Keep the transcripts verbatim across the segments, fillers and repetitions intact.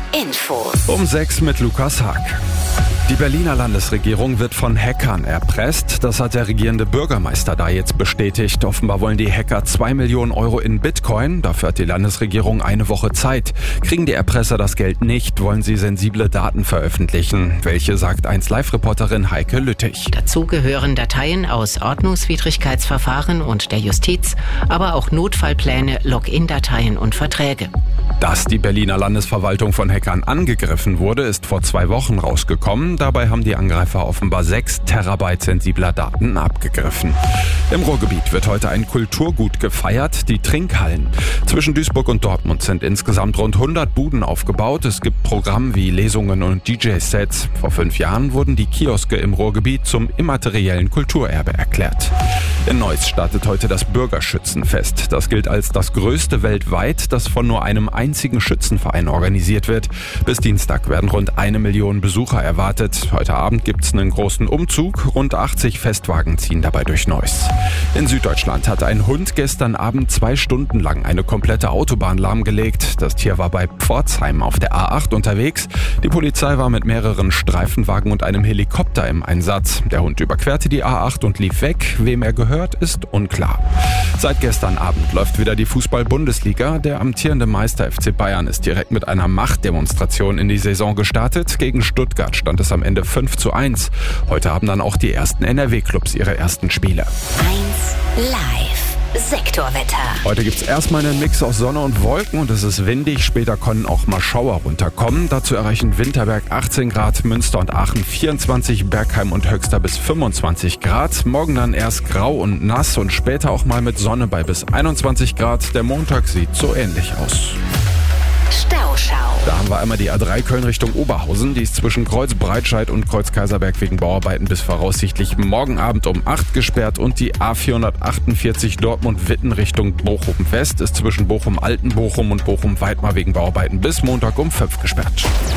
Info. Um sechs mit Lukas Haag. Die Berliner Landesregierung wird von Hackern erpresst. Das hat der regierende Bürgermeister da jetzt bestätigt. Offenbar wollen die Hacker zwei Millionen Euro in Bitcoin. Dafür hat die Landesregierung eine Woche Zeit. Kriegen die Erpresser das Geld nicht, wollen sie sensible Daten veröffentlichen. Welche, sagt eins Live-Reporterin Heike Lüttich. Dazu gehören Dateien aus Ordnungswidrigkeitsverfahren und der Justiz, aber auch Notfallpläne, Login-Dateien und Verträge. Dass die Berliner Landesverwaltung von Hackern angegriffen wurde, ist vor zwei Wochen rausgekommen. Dabei haben die Angreifer offenbar sechs Terabyte sensibler Daten abgegriffen. Im Ruhrgebiet wird heute ein Kulturgut gefeiert, die Trinkhallen. Zwischen Duisburg und Dortmund sind insgesamt rund hundert Buden aufgebaut. Es gibt Programme wie Lesungen und D J-Sets. Vor fünf Jahren wurden die Kioske im Ruhrgebiet zum immateriellen Kulturerbe erklärt. In Neuss startet heute das Bürgerschützenfest. Das gilt als das größte weltweit, das von nur einem einzigen Schützenverein organisiert wird. Bis Dienstag werden rund eine Million Besucher erwartet. Heute Abend gibt's einen großen Umzug. Rund achtzig Festwagen ziehen dabei durch Neuss. In Süddeutschland hat ein Hund gestern Abend zwei Stunden lang eine komplette Autobahn lahmgelegt. Das Tier war bei Pforzheim auf der A acht unterwegs. Die Polizei war mit mehreren Streifenwagen und einem Helikopter im Einsatz. Der Hund überquerte die A acht und lief weg. Wem er gehört, ist unklar. Seit gestern Abend läuft wieder die Fußball-Bundesliga. Der amtierende Meister F C Bayern ist direkt mit einer Machtdemonstration in die Saison gestartet. Gegen Stuttgart stand es am Ende fünf zu eins. Heute haben dann auch die ersten N R W-Clubs ihre ersten Spiele. eins Live. Sektorwetter. Heute gibt's erstmal einen Mix aus Sonne und Wolken und es ist windig. Später können auch mal Schauer runterkommen. Dazu erreichen Winterberg achtzehn Grad, Münster und Aachen vierundzwanzig, Bergheim und Höxter bis fünfundzwanzig Grad. Morgen dann erst grau und nass und später auch mal mit Sonne bei bis einundzwanzig Grad. Der Montag sieht so ähnlich aus. Stauschau. Da haben wir einmal die A drei Köln Richtung Oberhausen. Die ist zwischen Kreuz Breitscheid und Kreuz Kaiserberg wegen Bauarbeiten bis voraussichtlich morgen Abend um acht gesperrt. Und die A vierhundertachtundvierzig Dortmund-Witten Richtung Bochum West ist zwischen Bochum-Altenbochum und Bochum-Weidmar wegen Bauarbeiten bis Montag um fünf gesperrt.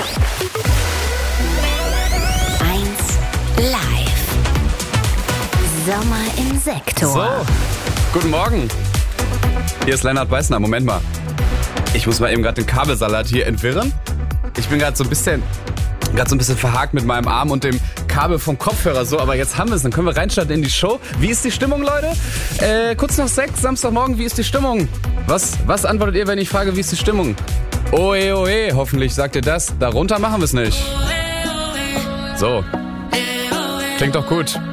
eins Live. Sommer im Sektor. So, guten Morgen. Hier ist Lennart Beißner. Moment mal. Ich muss mal eben gerade den Kabelsalat hier entwirren. Ich bin gerade so ein bisschen, gerade so ein bisschen verhakt mit meinem Arm und dem Kabel vom Kopfhörer so, aber jetzt haben wir es, dann können wir reinstarten in die Show. Wie ist die Stimmung, Leute? Äh, kurz nach sechs, Samstagmorgen, wie ist die Stimmung? Was, was antwortet ihr, wenn ich frage, wie ist die Stimmung? Oe, oe, hoffentlich sagt ihr das. Darunter machen wir es nicht. So, klingt doch gut.